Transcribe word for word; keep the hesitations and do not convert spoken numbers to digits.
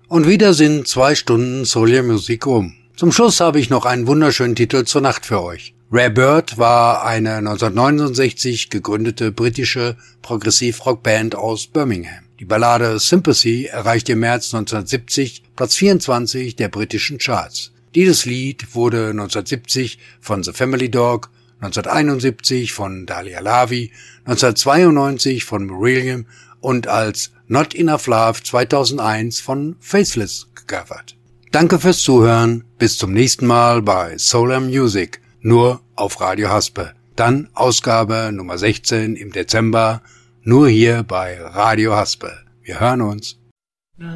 Und wieder sind zwei Stunden Soul Music um. Zum Schluss habe ich noch einen wunderschönen Titel zur Nacht für euch. Rare Bird war eine neunzehnhundertneunundsechzig gegründete britische Progressiv-Rock-Band aus Birmingham. Die Ballade Sympathy erreichte im März neunzehnhundertsiebzig Platz vierundzwanzig der britischen Charts. Dieses Lied wurde neunzehnhundertsiebzig von The Family Dog, neunzehnhunderteinundsiebzig von Dalia Lavi, neunzehnhundertzweiundneunzig von Marillion und als Not Enough Love zweitausendeins von Faithless gecovert. Danke fürs Zuhören, bis zum nächsten Mal bei Soul Music, nur auf Radio Haspe. Dann Ausgabe Nummer sechzehn im Dezember, nur hier bei Radio Haspe. Wir hören uns.